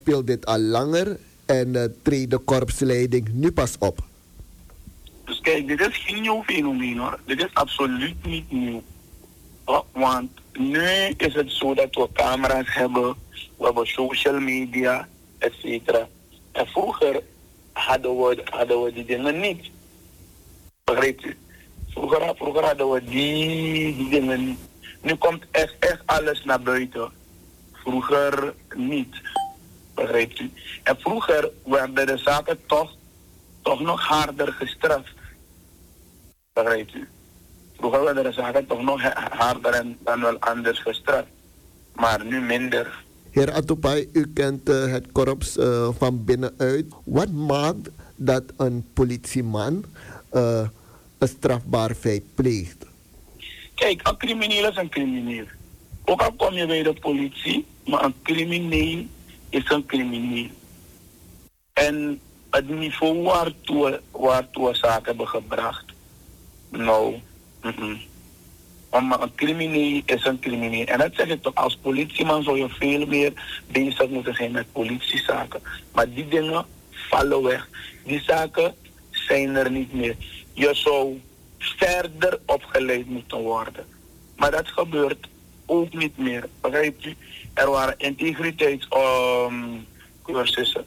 speelt dit al langer en treedt de korpsleiding nu pas op? Dus kijk, dit is geen nieuw fenomeen hoor. Dit is absoluut niet nieuw. Want nu is het zo dat we camera's hebben, we hebben social media, et cetera. En vroeger hadden we die dingen niet. Begrijpt u? Vroeger hadden we die dingen niet. Nu komt echt alles naar buiten. Vroeger niet. Begrijpt u? En vroeger werden de zaken toch nog harder gestraft. Begrijpt u? Vroeger werden de zaken toch nog harder en dan wel anders gestraft. Maar nu minder. Heer Atupai, u kent het korps van binnenuit. Wat maakt dat een politieman een strafbaar feit pleegt? Kijk, een crimineel is een crimineel. Ook al kom je bij de politie, maar een crimineel is een crimineel. En het niveau waartoe we zaken hebben gebracht, nou, maar een crimineel is een crimineel. En dat zeg ik toch, als politieman zou je veel meer bezig moeten zijn met politiezaken. Maar die dingen vallen weg. Die zaken zijn er niet meer. Je zou verder opgeleid moeten worden. Maar dat gebeurt ook niet meer. Begrijpt u? Er waren integriteitscursussen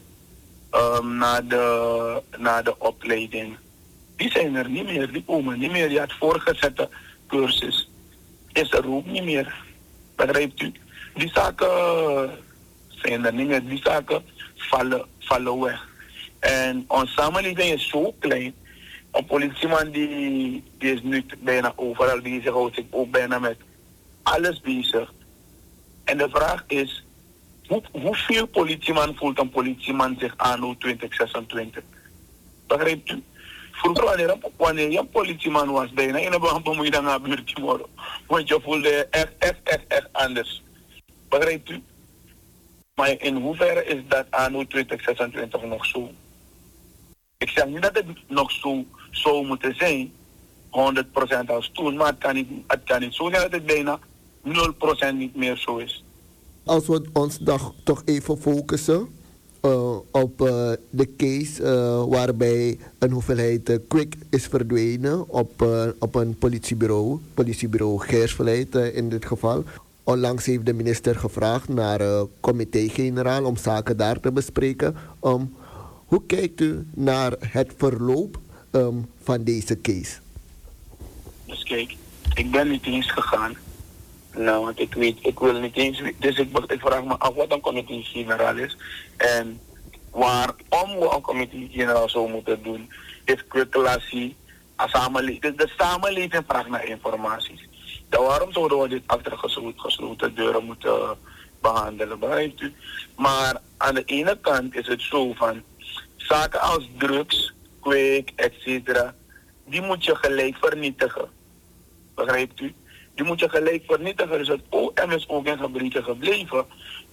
na de opleiding. Die zijn er niet meer, die komen niet meer. Je had voorgezette cursus. Is er ook niet meer. Begrijpt u? Die zaken zijn er niet meer. Die zaken vallen weg. En onze samenleving is zo klein. Een politieman die is nu bijna overal bezig, houdt zich ook bijna met alles bezig. En de vraag is, hoeveel politieman voelt een politieman zich anno 2026? Begrijpt u? Vroeger wanneer je een politieman was, bijna in een moet je dan naar buurt worden. Want je voelde je echt anders. Begrijpt u? Maar in hoeverre is dat anno 2026 nog zo? Ik zeg niet dat het nog zo zou moeten zijn, 100% als toen, maar het kan niet zo zijn dat het bijna 0% niet meer zo is. Als we ons toch even focussen op de case waarbij een hoeveelheid kwik is verdwenen op een politiebureau Geersvliet in dit geval. Onlangs heeft de minister gevraagd naar comité-generaal om zaken daar te bespreken. Hoe kijkt u naar het verloop van deze case? Dus kijk, ik ben niet eens gegaan. Nou, want ik wil niet eens. Dus ik vraag me af wat een comité-generaal is. En waarom we een comité-generaal zo moeten doen, is kwikkelassie. De samenleving vraagt naar informaties. Dan waarom zouden we dit achter gesloten deuren moeten behandelen, begrijpt u? Maar aan de ene kant is het zo van zaken als drugs, kwik, etc. Die moet je gelijk vernietigen. Begrijpt u? Die moet je gelijk vernietigen. Dus het OM is ook in gebreken gebleven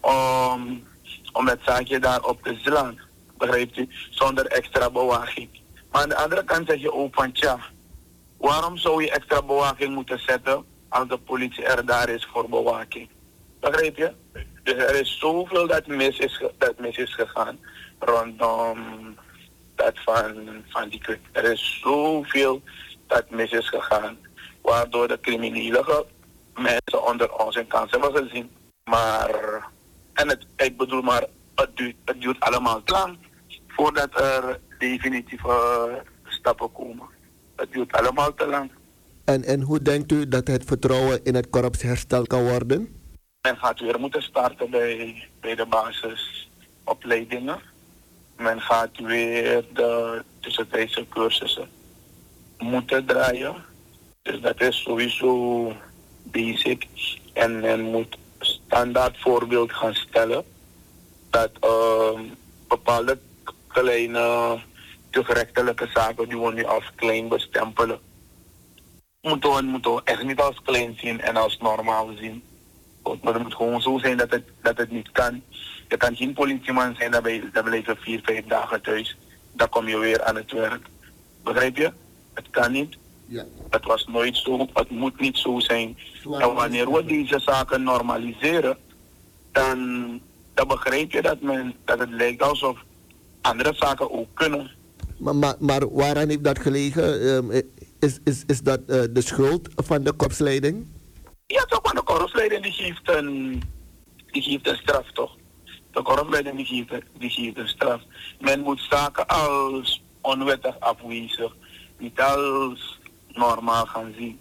om het zaakje daarop te slaan. Begrijpt u? Zonder extra bewaking. Maar aan de andere kant zeg je ook van tja, waarom zou je extra bewaking moeten zetten als de politie er daar is voor bewaking? Begrijp je? Dus er is zoveel dat mis is gegaan rondom dat van die kwik. Er is zoveel dat mis is gegaan, waardoor de criminele mensen onder ons in kans hebben gezien. Maar, ik bedoel maar, het duurt allemaal te lang voordat er definitieve stappen komen. Het duurt allemaal te lang. En hoe denkt u dat het vertrouwen in het korps hersteld kan worden? Men gaat weer moeten starten bij de basisopleidingen. Men gaat weer de tussentijdse cursussen moeten draaien. Dus dat is sowieso basic. En men moet standaard voorbeeld gaan stellen dat bepaalde kleine gerechtelijke zaken die we nu als klein bestempelen, moeten we echt niet als klein zien en als normaal zien. Maar het moet gewoon zo zijn dat het niet kan. Je kan geen politieman zijn, dan blijf je 4-5 dagen thuis. Dan kom je weer aan het werk. Begrijp je? Het kan niet. Ja. Het was nooit zo. Het moet niet zo zijn. En wanneer we deze zaken normaliseren, dan dan begrijp je dat het lijkt alsof andere zaken ook kunnen. Maar waaraan heeft dat gelegen? Is dat de schuld van de korpsleiding? Ja, toch, maar de korpsleiding die geeft een straf, toch? De korpsleiding die geeft een straf. Men moet zaken als onwettig afwijzen, niet als normaal gaan zien.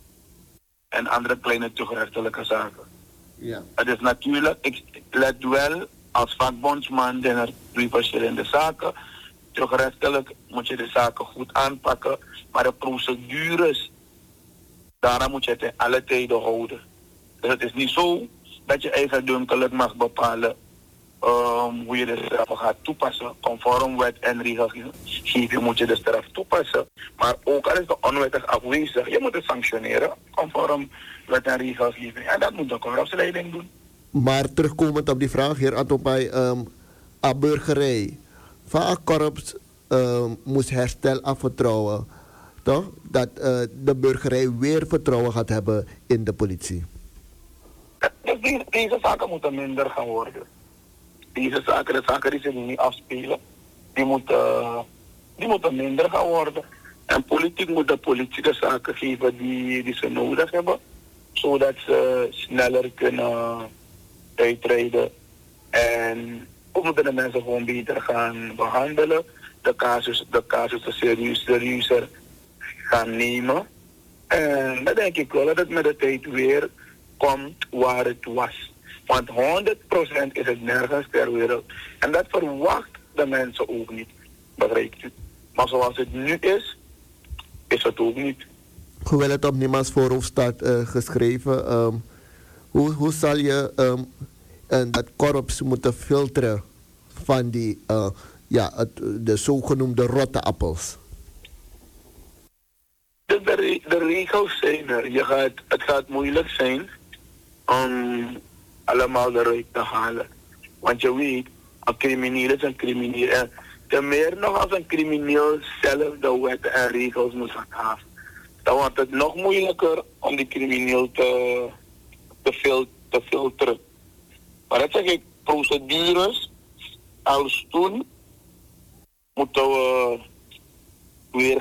En andere kleine toegerechtelijke zaken. Ja. Het is natuurlijk, ik let wel, als vakbondsman zijn er 2 verschillende zaken. Toegerechtelijk moet je de zaken goed aanpakken, maar de procedures, daarna moet je het in alle tijden houden. Dus het is niet zo dat je eigendunkelijk mag bepalen hoe je de straf gaat toepassen. Conform wet en regelgeving moet je de straf toepassen. Maar ook al is de onwettig afwezig, je moet het sanctioneren conform wet en regelgeving. En dat moet de korpsleiding doen. Maar terugkomend op die vraag, heer Atopai, aan burgerij. Van korps moest herstel afvertrouwen. Toch? Dat de burgerij weer vertrouwen gaat hebben in de politie. Dus deze zaken moeten minder gaan worden. Deze zaken, de zaken die zich niet afspelen, die moeten minder gaan worden. En politiek moet de politie de zaken geven die ze nodig hebben, zodat ze sneller kunnen uitrijden. En ook moeten de mensen gewoon beter gaan behandelen, de casussen serieuzer gaan nemen. En dan denk ik wel dat het met de tijd weer komt waar het was. Want 100% is het nergens ter wereld. En dat verwacht de mensen ook niet. Begrijpt u? Maar zoals het nu is het ook niet. Hoewel het op niemands voorhoofd staat geschreven, hoe zal je dat korps moeten filteren van die, de zogenoemde rotte appels? De regels zijn er. Het gaat moeilijk zijn om allemaal eruit te halen. Want je weet, een crimineel is een crimineel. En ten meer nog als een crimineel zelf de wetten en regels moet handhaven. Dan wordt het nog moeilijker om die crimineel te filteren. Maar dat zeg ik, procedures als toen moeten we weer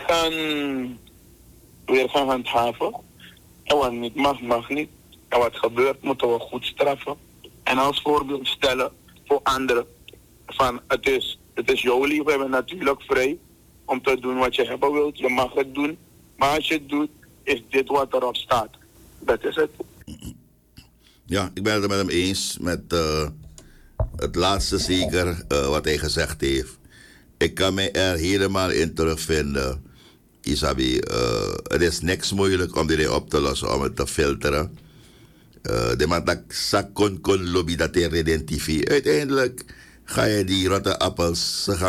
gaan handhaven. En wat niet mag niet. En wat gebeurt, moeten we goed straffen. En als voorbeeld stellen voor anderen. Van het is jouw leven, we hebben natuurlijk vrij om te doen wat je hebben wilt. Je mag het doen. Maar als je het doet, is dit wat erop staat. Dat is het. Ja, ik ben het met hem eens. Met het laatste zeker wat hij gezegd heeft. Ik kan me er helemaal in terugvinden. Isabi, het is niks moeilijk om dit op te lossen, om het te filteren. De man dat kon lobby dat hij identificeert. Uiteindelijk ga je die rotte appels, ze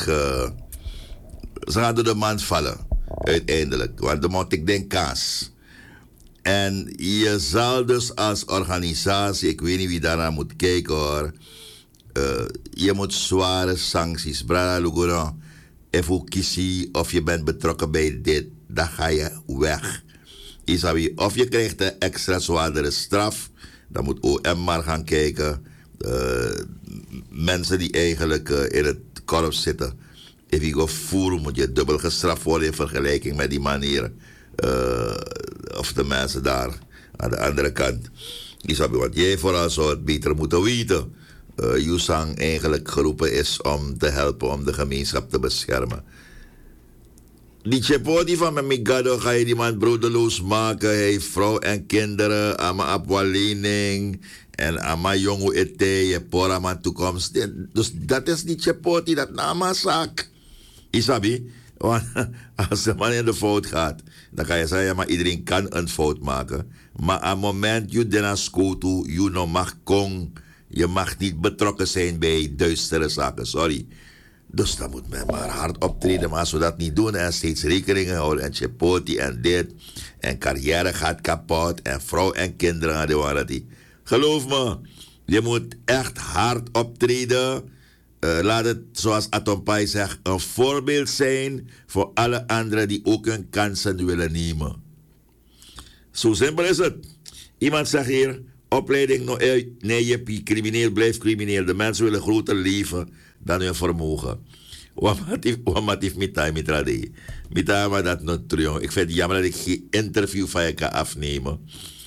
gaan door de mand vallen. Uiteindelijk, want de mond ik denk kaas. En je zal dus als organisatie, ik weet niet wie daarna moet kijken hoor. Je moet zware sancties. Brada Lugano, even kiezen of je bent betrokken bij dit, dan ga je weg. Isabi, of je krijgt een extra zwaardere straf, dan moet OM maar gaan kijken. Mensen die eigenlijk in het korps zitten, if je go voeren, moet je dubbel gestraft worden in vergelijking met die manier. Of de mensen daar aan de andere kant. Isabi, wat jij vooral zou het beter moeten weten. Yusang eigenlijk geroepen is om te helpen om de gemeenschap te beschermen. Die chepoti van mijn migado ga je die man broederloos maken. Hij heeft vrouw en kinderen, ama apwalening en ama jongo ete, je pora man toekomst. Dus dat is die chepoti, dat nama zaak. Isabi, want als de man in de fout gaat, dan kan je zeggen, ja, maar iedereen kan een fout maken. Maar aan het moment je den school toe, je no mag kong, je mag niet betrokken zijn bij duistere zaken, sorry. Dus dan moet men maar hard optreden. Maar als we dat niet doen en steeds rekeningen houden en chepoti en dit. En carrière gaat kapot en vrouw en kinderen aan de warranty. Geloof me, je moet echt hard optreden. Laat het, zoals Atompai zegt, een voorbeeld zijn voor alle anderen die ook hun kansen willen nemen. Zo simpel is het. Iemand zegt hier, opleiding nog nee, je crimineel blijft crimineel. De mensen willen groter leven dan hun vermogen. Wat heeft met mij trade? Met mij dat nog terug. Ik vind het jammer dat ik geen interview van je kan afnemen.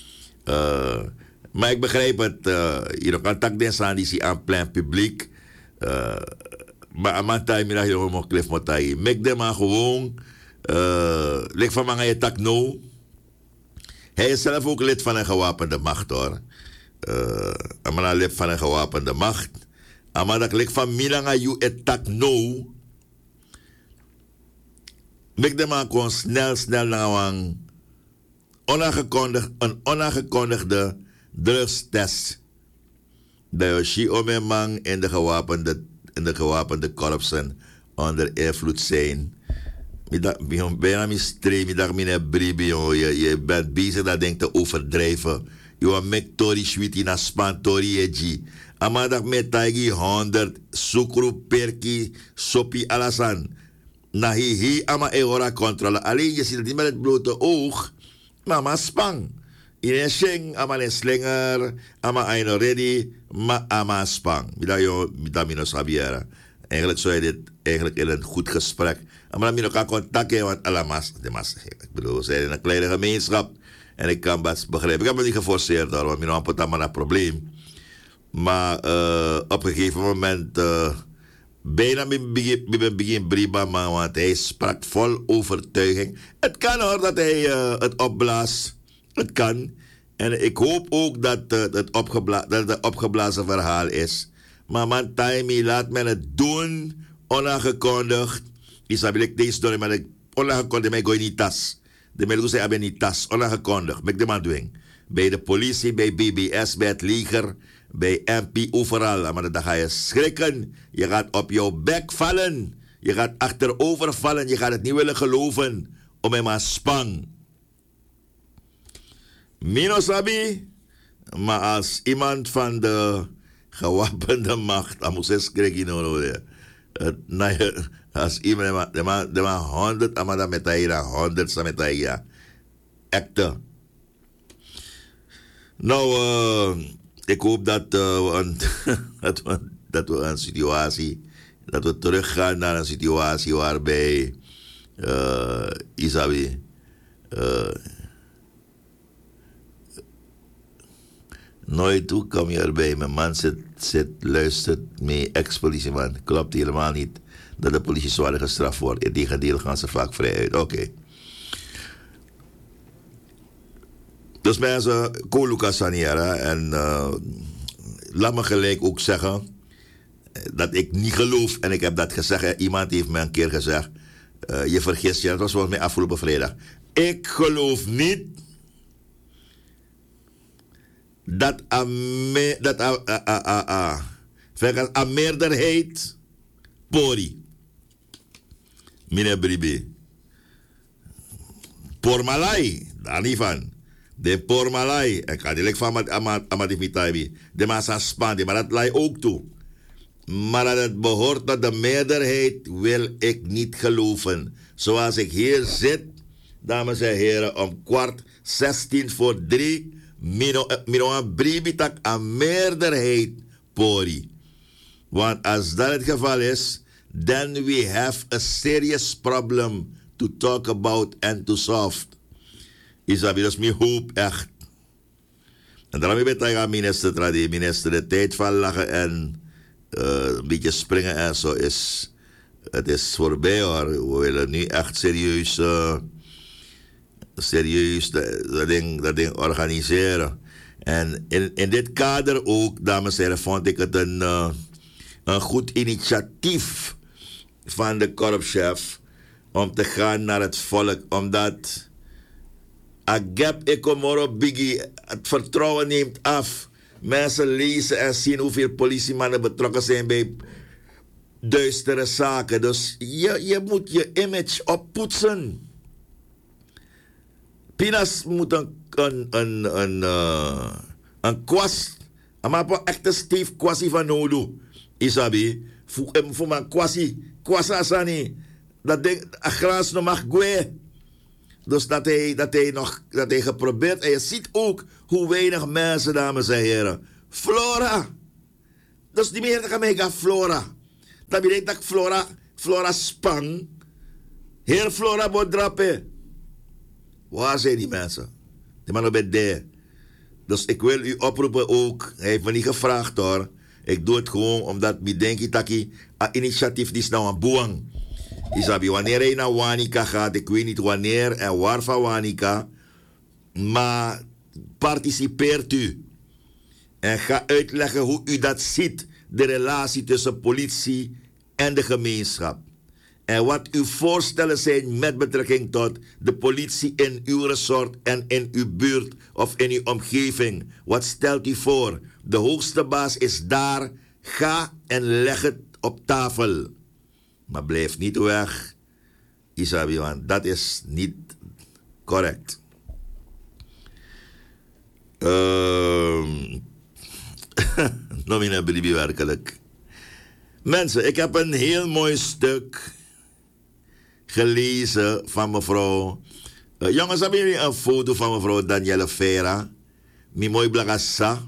Maar ik begrijp het. Je contact den aan die aan plein publiek. Maar amantai middag je nog klef motai. Mek dem maar gewoon. Leg van mij je tak no. Hij is zelf ook lid van een gewapende macht hoor. Amana lid van een gewapende macht. Maar dat leg van middag je het tak no. Mek dem maar gewoon snel naar een onaangekondigde drugstest. Dat je om een man in de gewapende korpsen onder invloed zijn. Je bent bezig dat ding te overdrijven. Je hebt met Tori Schwiti na span Tori Eji. Maar dat met Taigi 100 sukru perki sopi alasan. Na hi ama eora controle. Alleen je ziet het niet met het blote oog. Maar spang. In een sheng, ama een slinger, ama een ready, maar ama spang. Mida mino sabiera. Eigenlijk zou je dit eigenlijk in een goed gesprek. Maar mino kan contacten, want alamas, ik bedoel, we zijn in een kleine gemeenschap. En ik kan best begrijpen. Ik heb me niet geforceerd hoor, want mino had maar een probleem. Maar op een gegeven moment, bijna begin Briba, want hij sprak vol overtuiging. Het kan hoor dat hij het opblaast. Het kan. En ik hoop ook dat het opgeblazen verhaal is. Maar man, Taimi, laat men het doen. Onaangekondigd. Isabel, deze door maar onaangekondigd, maar ik gooi niet tas. De mensen zeggen, ik ben niet tas. Onaangekondigd. Mek de man doen. Bij de politie, bij BBS, bij het leger, bij MP, overal. Maar dan ga je schrikken. Je gaat op jouw bek vallen. Je gaat achterover vallen. Je gaat het niet willen geloven. Om hem maar spang. Mino sabi, maar als iemand van de gewapende macht, dan moet je schrikken. Als iemand, de man 100, maar dan met hij 100, dan met hij acte. Nou, ik hoop dat dat we een situatie, dat we teruggaan naar een situatie waarbij Isabi nooit toe kom je erbij. Mijn man luistert mee, ex-politieman. Klopt helemaal niet dat de politie zwaar gestraft wordt. Integendeel gaan ze vaak vrij uit. Oké. Dus mensen, Koluka Saniera. En laat me gelijk ook zeggen dat ik niet geloof. En ik heb dat gezegd. Iemand heeft me een keer gezegd. Je vergist je. Dat was volgens mij afgelopen vrijdag. Ik geloof niet dat een meerderheid pori. Meneer Bribe. Pormalai, daar niet van. De pormalai. Ik ga direct van Amadimitabi. De massa spandi, maar dat laat ook toe. Maar dat het behoort tot de meerderheid wil ik niet geloven. Zoals ik hier zit, dames en heren, om 2:16 Mino een bribitak aan meerderheid pori. Want als dat het geval is, then we have a serious problem to talk about and to solve. Isabi, dus mijn hoop echt. En daarom ben ik minister de tijd van lachen en een beetje springen en zo is. Het is voorbij hoor. We willen nu echt serieus dat ding organiseren. En in dit kader ook, dames en heren, vond ik het een goed initiatief van de korpschef om te gaan naar het volk, omdat Agap Ekomoro Biggie, het vertrouwen neemt af. Mensen lezen en zien hoeveel politiemannen betrokken zijn bij duistere zaken. Dus je moet je image oppoetsen. Pinas moet een kwast, maar een echte Steve kwasi van Nodu. Isabi, voor mijn kwasi asani. Dat ding, a grans no mag gwe. Dus dat hij geprobeerd. En je ziet ook hoe weinig mensen, dames en heren. Flora. Dus die meer gaan mega Flora. Dat betekent dat Flora spang. Heer Flora moet drappen. Waar zijn die mensen? Die man op daar. Dus ik wil u oproepen ook. Hij heeft me niet gevraagd hoor. Ik doe het gewoon omdat ik denk dat een initiatief is nou een boang. Isabi, wanneer hij naar Wanica gaat, ik weet niet wanneer en waar van Wanica, maar participeert u. En ga uitleggen hoe u dat ziet, de relatie tussen politie en de gemeenschap. En wat uw voorstellen zijn met betrekking tot de politie in uw resort en in uw buurt of in uw omgeving. Wat stelt u voor? De hoogste baas is daar. Ga en leg het op tafel. Maar blijf niet weg, Isabi, want dat is niet correct. Nomina Bilibi werkelijk. Mensen, ik heb een heel mooi stuk gelezen van mevrouw. Jongens, hebben jullie een foto van mevrouw Danielle Vera? Mi mooi blagassa.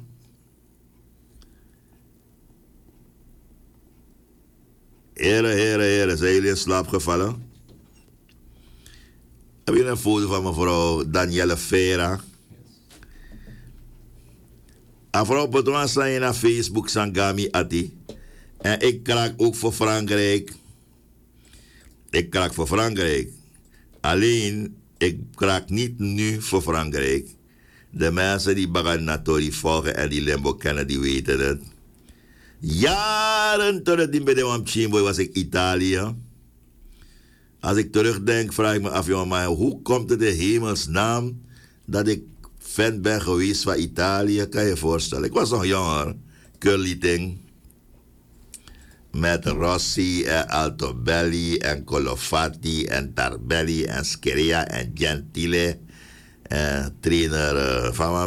Heren, zijn jullie in slaap gevallen? Heb je een foto van mevrouw Danielle Vera? Mevrouw Petron staan je naar Facebook, Sangami Ati. En ik kraak ook voor Frankrijk. Alleen, ik kraak niet nu voor Frankrijk. De mensen die Baganatori volgen en die Limbo kennen, die weten het. Jaren terug die bij de Wamchimboy was ik Italië. Als ik terugdenk, vraag ik me af, jongen, maar hoe komt het in hemelsnaam dat ik fan ben geweest van Italië? Kan je je voorstellen? Ik was nog jonger, curliting. Met Rossi en Altobelli en Colofatti en Tarbelli en Scheria en Gentile. En trainer van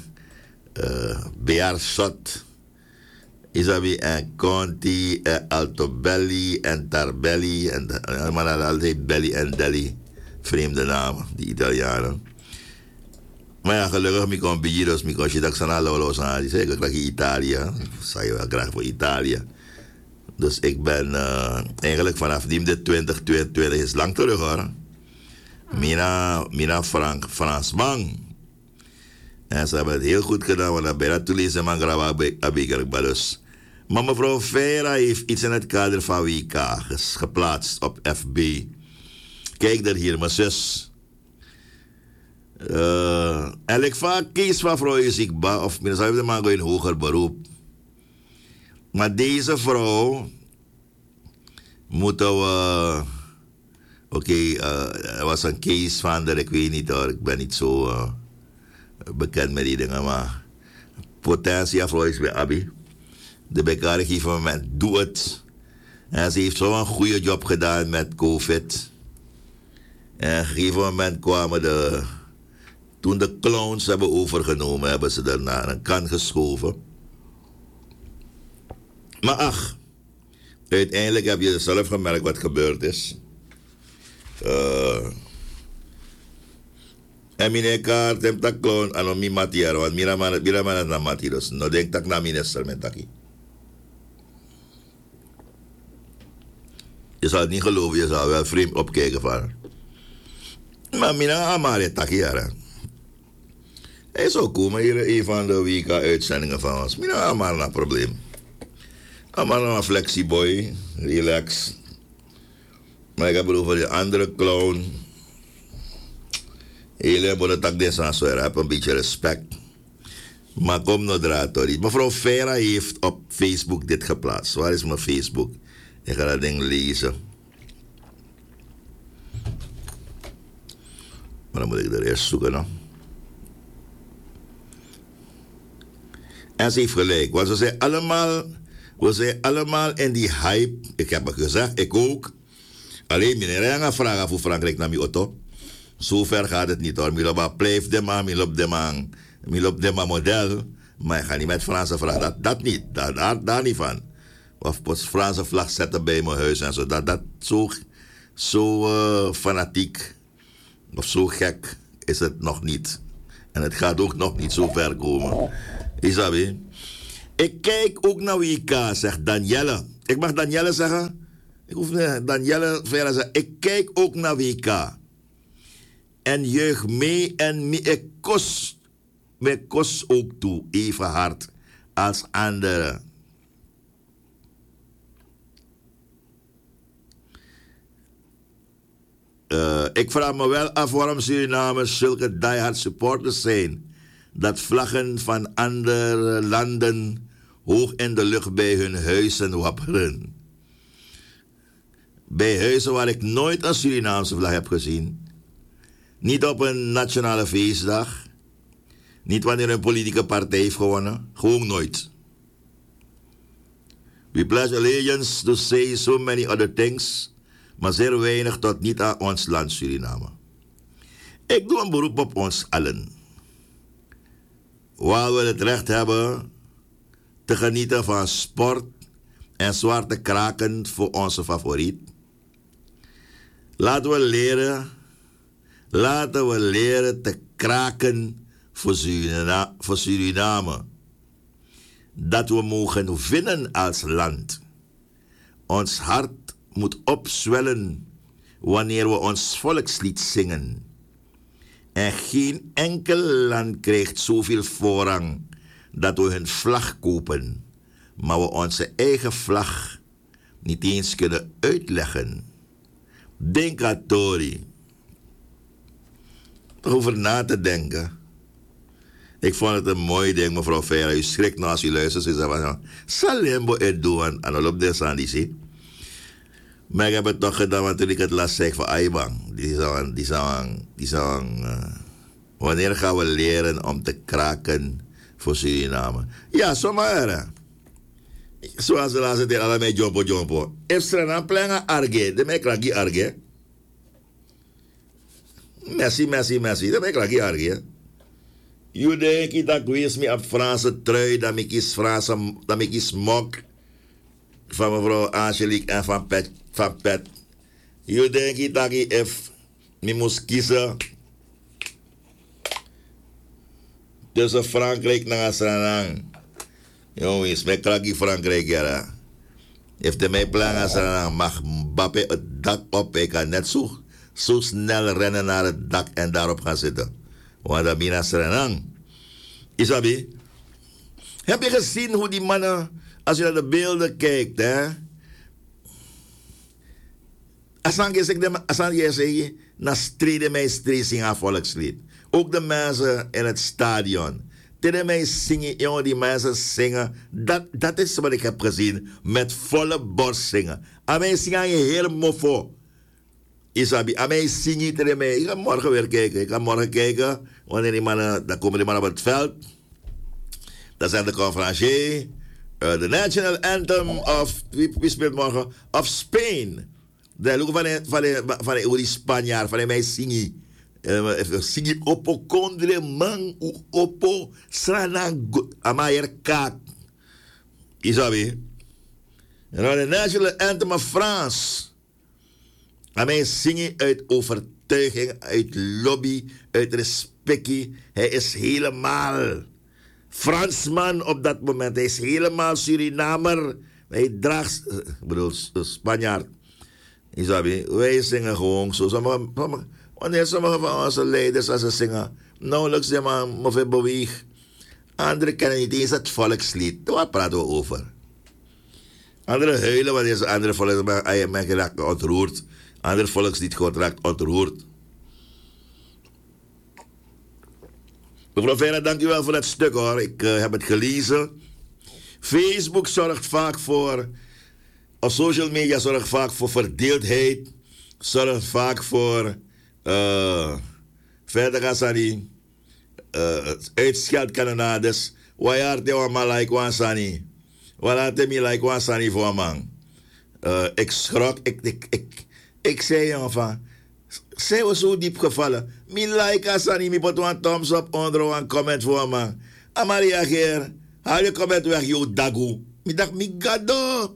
Bearsot. Isabi en Conti en Altobelli en Tarbelli. En maar dat altijd Belli en Delli. Vreemde namen, die Italianen. Maar ja, gelukkig, ik kom bij je, dus ik kon je dat ik los aan. Die zei ik graag Italië. Ik zei je wel graag voor Italië. Dus ik ben eigenlijk vanaf de 2022 is lang terug hoor. Mina Fransman. En ze hebben het heel goed gedaan, want dan ben je toelezen man graag dus. Maar mevrouw Vera heeft iets in het kader van WK geplaatst op FB. Kijk daar hier, mijn zus. En ik vaak kies van vrouw is ik ba, of misschien zou je maar in hoger beroep. Maar deze vrouw moeten we. Er was een case van dat ik weet niet hoor, ik ben niet zo bekend met die dingen, maar potentie vrouw is bij Abi. De bekare gegeven moment doe het. En ze heeft zo'n goede job gedaan met COVID. En op een gegeven moment kwamen toen de clowns hebben overgenomen, hebben ze er naar een kant geschoven. Maar ach, uiteindelijk heb je zelf gemerkt wat gebeurd is. En mijn kaart heeft dat clown aan mijn matier, want mira man na mati, dus no denk dat ik naar minister met taki. Je zal het niet geloven, je zal wel vreemd opkijken van. Maar mina amare taki jaren. Hij zou komen hier een van de WK-uitzendingen van ons. Mina amare een probleem. Amare een flexieboy, relax. Maar ik heb het over de andere clown. Heel erg moet het deze zo heb een beetje respect. Maar kom nou draad door. Mevrouw Vera heeft op Facebook dit geplaatst. Waar is mijn Facebook? Ik ga dat ding lezen. Maar dan moet ik er eerst zoeken, no? En ze heeft gelijk, want we zijn allemaal in die hype. Ik heb het gezegd, ik ook. Alleen meneer Ranga vragen voor Frankrijk naar mijn auto. Zo ver gaat het niet hoor. Miloba blijft de man, milop de man model. Maar je gaat niet met Franse vlag. Dat niet. Daar niet van. Of Franse vlag zetten bij mijn huis en zo. Dat zo fanatiek. Of zo gek is het nog niet. En het gaat ook nog niet zo ver komen. Isabi. Ik kijk ook naar WK, zegt Danielle. Ik mag Danielle zeggen? Ik hoef niet Danielle verder zeggen. Ik kijk ook naar WK. En juich mee en ik kost ook toe, even hard als anderen. Ik vraag me wel af waarom Surinamers zulke diehard supporters zijn. Dat vlaggen van andere landen hoog in de lucht bij hun huizen wapperen. Bij huizen waar ik nooit een Surinaamse vlag heb gezien. Niet op een nationale feestdag. Niet wanneer een politieke partij heeft gewonnen. Gewoon nooit. We pledge allegiance to say so many other things, maar zeer weinig tot niet aan ons land Suriname. Ik doe een beroep op ons allen. Waar we het recht hebben te genieten van sport en zwarte kraken voor onze favoriet. Laten we leren te kraken voor Suriname. Dat we mogen winnen als land. Ons hart moet opzwellen wanneer we ons volkslied zingen. En geen enkel land krijgt zoveel voorrang dat we hun vlag kopen, maar we onze eigen vlag niet eens kunnen uitleggen. Denk aan Tori. Over na te denken. Ik vond het een mooi ding, mevrouw Vera. U schrikt nou als u luistert. Ze zei van, Salembo het doen en op de sandici. Maar ik heb het toch gedaan, want toen ik het last zeg van Aibang. Die zou wanneer gaan we leren om te kraken voor Suriname? Ja, zomaar. Zoals de laatste tijd allemaal jompo. If Suriname planga arge, de mij kraki arge. Messi. De mij kraki arge. Je denkt dat ik wees me op Franse trui, dat ik kies mok van mevrouw Angelique en van Pet. Je denkt dat ik me moest kiezen tussen Frankrijk en Suriname. Jongens, mijn krakkie Frankrijk, ja. Heeft de mij plan aan Suriname, mag Mbappé het dak op. Ik kan net zo snel rennen naar het dak en daarop gaan zitten. Want dat is Suriname. Isabi, heb je gezien hoe die mannen, als je naar de beelden kijkt, hè? Als je zegt, na strijden mij zingen volkslied. Ook de mensen in het stadion. Tegen mij zingen, jongen, die mensen zingen. Dat is wat ik heb gezien. Met volle borst zingen. Aan mij zingen je heel mofo. Isabi, aan mij zing je tegen mij. Ik ga morgen weer kijken. Wanneer die mannen, dan komen die mannen op het veld. Dat zijn de conferencier. De national anthem of, wie speelt morgen? Of Spain. De look van die Spanjaard, van mij zingen. Sigi opo kondre man opo srana amayer kaak. Isabi. En dan de national anthem of France. En mij zingen uit overtuiging, uit lobby, uit respectie. Hij is helemaal Fransman op dat moment. Hij is helemaal Surinamer. Hij draagt, Spanjaard. Isabi, wij zingen gewoon zo. Wanneer sommige van onze leiders, als ze zingen, nauwelijks de man of beweegt. Anderen kennen niet eens het volkslied. Waar praten we over? Anderen huilen wanneer ze andere volkslied geraakt ontroerd. Ander volkslied raakt ontroerd. Mevrouw Vera, dank u wel voor dat stuk hoor. Ik heb het gelezen. Facebook zorgt vaak voor, of social media zorgt vaak voor verdeeldheid. Zorgt vaak voor verder gaan ze die uitscheldkanonades. Waar je maar like one sani. Waar je me like one sani voor man. Ik schrok. Ik zei jongen van, zijn we zo diep gevallen? Mi like sani, mi pot een thumbs up onder een comment voor man. Amaria Geer, haal je comment weg, yo dagu. Mi dacht, mi gado.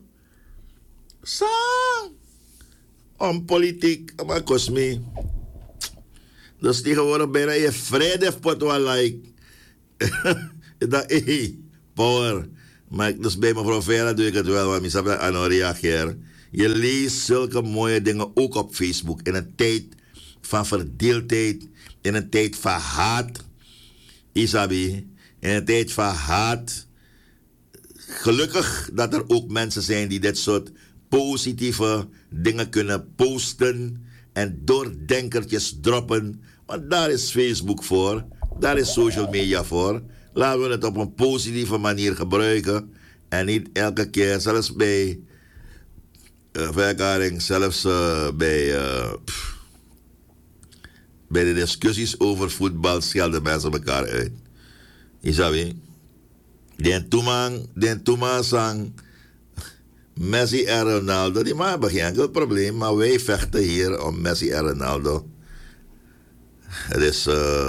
Sang. Om politiek, maar kost me. Dus tegenwoordig bijna je vrijdag wel like. Dat power. Maar dus bij mevrouw Vera doe ik het wel, want ik heb daar aan reageren. Je leest zulke mooie dingen ook op Facebook. In een tijd van verdeeldheid. In een tijd van haat. Isabi. In een tijd van haat. Gelukkig dat er ook mensen zijn die dit soort positieve dingen kunnen posten. En doordenkertjes droppen. Want daar is Facebook voor. Daar is social media voor. Laten we het op een positieve manier gebruiken. En niet elke keer, zelfs bij verklaring, zelfs bij de discussies over voetbal schelden mensen elkaar uit. Isabi, den toeman sang Messi en Ronaldo, die hebben geen enkel probleem, maar wij vechten hier om Messi en Ronaldo. Het is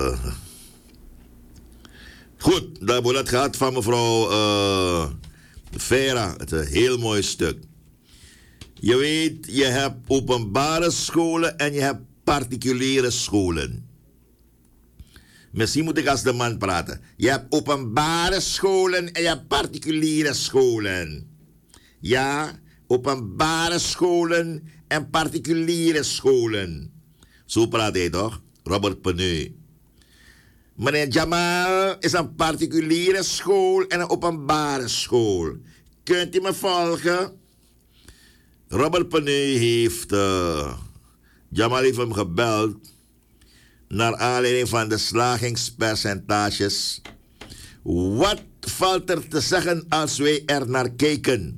goed, dat wordt het gehad van mevrouw Vera. Het is een heel mooi stuk. Je weet, je hebt openbare scholen en je hebt particuliere scholen. Misschien moet ik als de man praten. Je hebt openbare scholen en je hebt particuliere scholen. Ja, openbare scholen en particuliere scholen. Zo praat hij toch? Robert Peneu. Meneer Jamal is een particuliere school en een openbare school. Kunt u me volgen? Robert Peneu heeft... Jamal heeft hem gebeld naar aanleiding van de slagingspercentages. Wat valt er te zeggen als wij er naar kijken?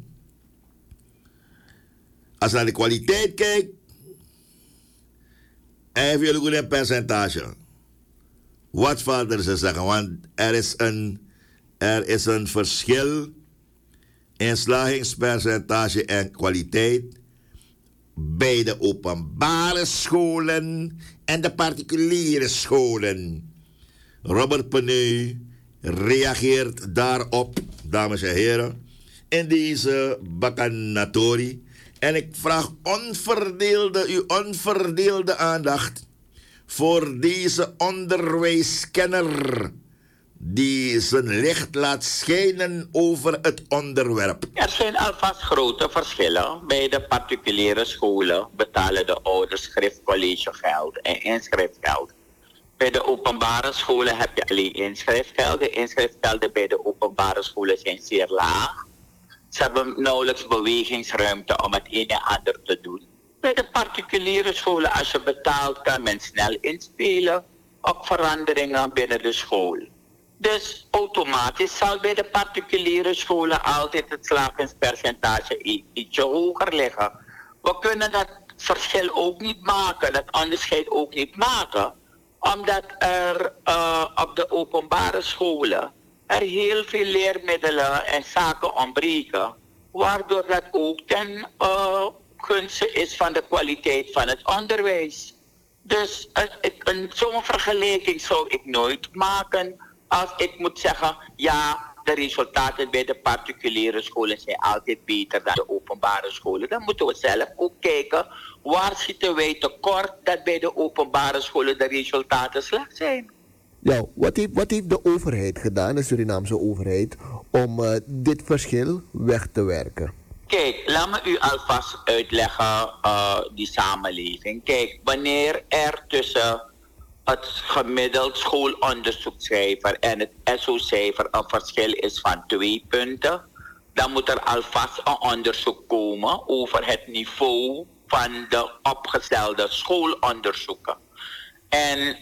Als je naar de kwaliteit kijkt, en jullie goed een percentage. Wat valt er te zeggen? Want er is een verschil in slagingspercentage en kwaliteit bij de openbare scholen en de particuliere scholen. Robert Peneu reageert daarop, dames en heren, in deze Bakanatori. En ik vraag uw onverdeelde aandacht voor deze onderwijskenner die zijn licht laat schijnen over het onderwerp. Er zijn alvast grote verschillen. Bij de particuliere scholen betalen de ouders schriftcollegegeld en inschrijfgeld. Bij de openbare scholen heb je alleen inschrijfgeld. De inschrijfgelden bij de openbare scholen zijn zeer laag. Ze hebben nauwelijks bewegingsruimte om het een en ander te doen. Bij de particuliere scholen, als je betaalt, kan men snel inspelen op veranderingen binnen de school. Dus automatisch zal bij de particuliere scholen altijd het slagingspercentage ietsje hoger liggen. We kunnen dat verschil ook niet maken, dat onderscheid ook niet maken, omdat er op de openbare scholen er heel veel leermiddelen en zaken ontbreken, waardoor dat ook ten gunste is van de kwaliteit van het onderwijs. Dus zo'n vergelijking zou ik nooit maken als ik moet zeggen, ja, de resultaten bij de particuliere scholen zijn altijd beter dan de openbare scholen. Dan moeten we zelf ook kijken, waar zitten wij tekort dat bij de openbare scholen de resultaten slecht zijn. Ja, wat heeft de overheid gedaan, de Surinaamse overheid, om dit verschil weg te werken? Kijk, laat me u alvast uitleggen die samenleving. Kijk, wanneer er tussen het gemiddeld schoolonderzoekcijfer en het SO-cijfer een verschil is van 2 punten, dan moet er alvast een onderzoek komen over het niveau van de opgestelde schoolonderzoeken. En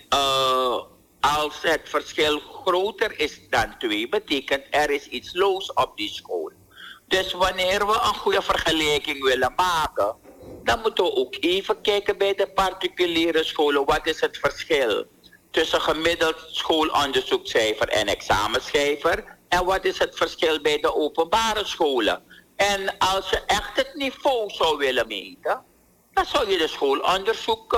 als het verschil groter is dan 2, betekent er is iets los op die school. Dus wanneer we een goede vergelijking willen maken, dan moeten we ook even kijken bij de particuliere scholen. Wat is het verschil tussen gemiddeld schoolonderzoekcijfer en examencijfer? En wat is het verschil bij de openbare scholen? En als je echt het niveau zou willen meten, dan zou je de schoolonderzoek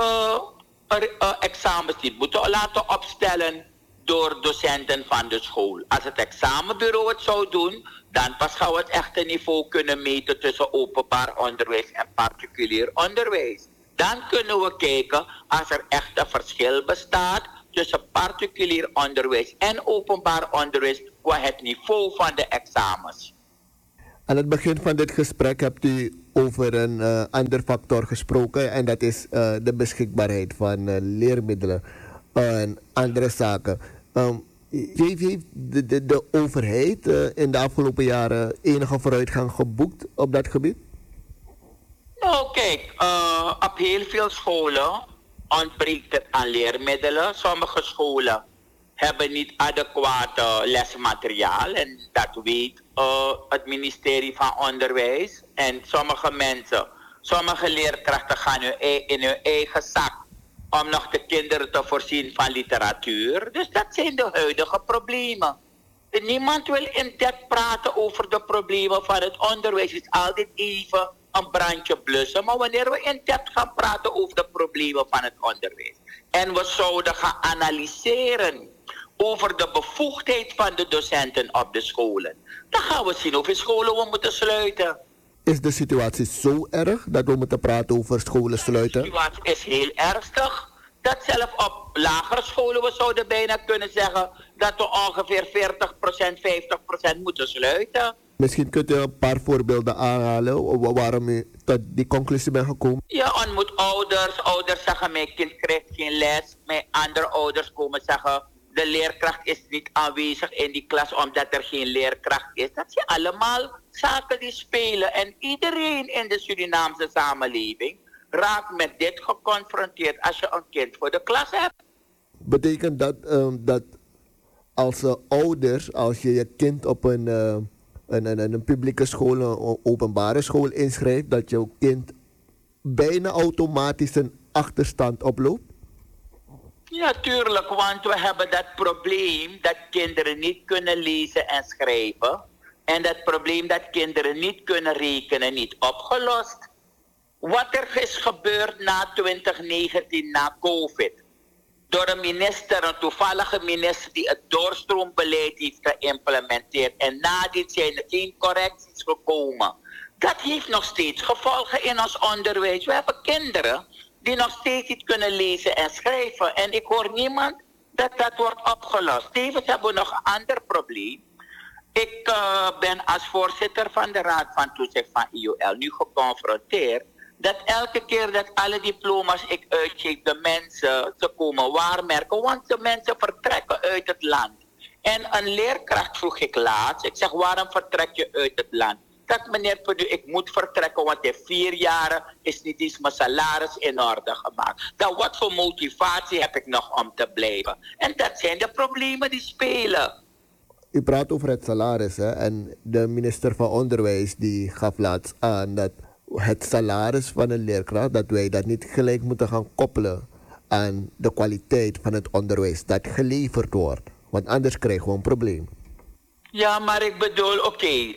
examens niet moeten laten opstellen door docenten van de school. Als het examenbureau het zou doen, dan pas gaan we het echte niveau kunnen meten tussen openbaar onderwijs en particulier onderwijs. Dan kunnen we kijken als er echt een verschil bestaat tussen particulier onderwijs en openbaar onderwijs qua het niveau van de examens. Aan het begin van dit gesprek hebt u over een ander factor gesproken en dat is de beschikbaarheid van leermiddelen en andere zaken. Heeft de overheid in de afgelopen jaren enige vooruitgang geboekt op dat gebied? Nou, kijk, op heel veel scholen ontbreekt het aan leermiddelen. Sommige scholen hebben niet adequate lesmateriaal en dat weet het ministerie van Onderwijs. En sommige leerkrachten gaan in hun eigen zak om nog de kinderen te voorzien van literatuur. Dus dat zijn de huidige problemen. En niemand wil in depth praten over de problemen van het onderwijs. Het is altijd even een brandje blussen. Maar wanneer we in depth gaan praten over de problemen van het onderwijs en we zouden gaan analyseren over de bevoegdheid van de docenten op de scholen, dan gaan we zien hoeveel scholen we moeten sluiten. Is de situatie zo erg dat we moeten praten over scholen sluiten? De situatie is heel ernstig. Dat zelf op lagere scholen, we zouden bijna kunnen zeggen dat we ongeveer 40%, 50% moeten sluiten. Misschien kunt u een paar voorbeelden aanhalen waarom u tot die conclusie bent gekomen. Je ontmoet ouders. Ouders zeggen mijn kind krijgt geen les. Mijn andere ouders komen zeggen de leerkracht is niet aanwezig in die klas omdat er geen leerkracht is. Dat zijn allemaal zaken die spelen. En iedereen in de Surinaamse samenleving raakt met dit geconfronteerd als je een kind voor de klas hebt. Betekent dat dat als ouders, als je je kind op een publieke school, een openbare school inschrijft, dat jouw kind bijna automatisch een achterstand oploopt? Ja, tuurlijk, want we hebben dat probleem dat kinderen niet kunnen lezen en schrijven. En dat probleem dat kinderen niet kunnen rekenen niet opgelost. Wat er is gebeurd na 2019, na COVID, door een minister, een toevallige minister die het doorstroombeleid heeft geïmplementeerd. En na dit zijn er geen correcties gekomen. Dat heeft nog steeds gevolgen in ons onderwijs. We hebben kinderen die nog steeds niet kunnen lezen en schrijven. En ik hoor niemand dat wordt opgelost. Tevens hebben we nog een ander probleem. Ik ben als voorzitter van de Raad van Toezicht van IOL nu geconfronteerd dat elke keer dat alle diploma's ik uitgeef, de mensen ze komen waarmerken, want de mensen vertrekken uit het land. En een leerkracht vroeg ik laatst, ik zeg waarom vertrek je uit het land? Dat meneer Perdue, ik moet vertrekken, want in 4 jaren is niet eens mijn salaris in orde gemaakt. Dan wat voor motivatie heb ik nog om te blijven? En dat zijn de problemen die spelen. U praat over het salaris, hè? En de minister van Onderwijs die gaf laatst aan dat het salaris van een leerkracht, dat wij dat niet gelijk moeten gaan koppelen aan de kwaliteit van het onderwijs dat geleverd wordt. Want anders krijgen we een probleem. Ja, maar ik bedoel,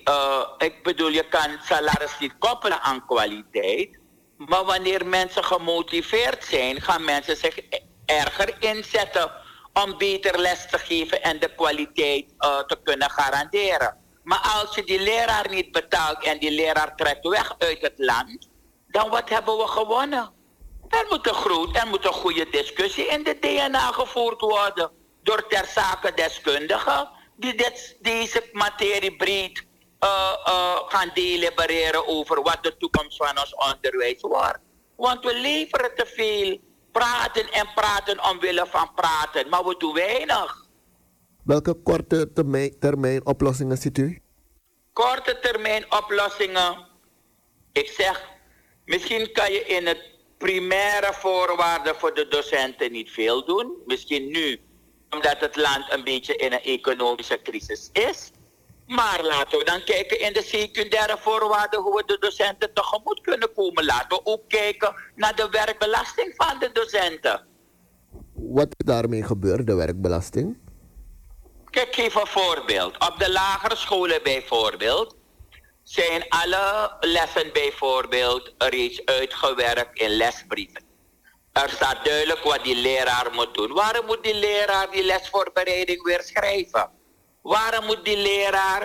je kan salaris niet koppelen aan kwaliteit. Maar wanneer mensen gemotiveerd zijn, gaan mensen zich erger inzetten om beter les te geven en de kwaliteit te kunnen garanderen. Maar als je die leraar niet betaalt en die leraar trekt weg uit het land, dan wat hebben we gewonnen? Er moet een goede discussie in de DNA gevoerd worden door ter zake deskundigen die deze materie breed gaan delibereren over wat de toekomst van ons onderwijs wordt. Want we leveren te veel praten en praten omwille van praten, maar we doen weinig. Welke korte termijn oplossingen ziet u? Korte termijn oplossingen. Ik zeg, misschien kan je in het primaire voorwaarden voor de docenten niet veel doen. Misschien nu, omdat het land een beetje in een economische crisis is. Maar laten we dan kijken in de secundaire voorwaarden hoe we de docenten tegemoet kunnen komen. Laten we ook kijken naar de werkbelasting van de docenten. Wat is daarmee gebeurd, de werkbelasting? Kijk, ik geef een voorbeeld. Op de lagere scholen bijvoorbeeld zijn alle lessen bijvoorbeeld reeds uitgewerkt in lesbrieven. Er staat duidelijk wat die leraar moet doen. Waarom moet die leraar die lesvoorbereiding weer schrijven? Waarom moet die leraar